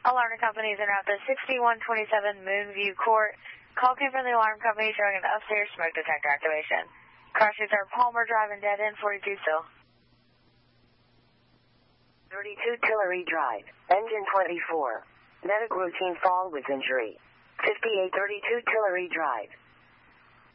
Alarm company is en route to 6127 Moonview Court. Call came from the alarm company showing an upstairs smoke detector activation. Car streets are Palmer Drive and dead end 42 still. 32 Tillery Drive, engine 24. Medical routine fall with injury. 5832 Tillery Drive.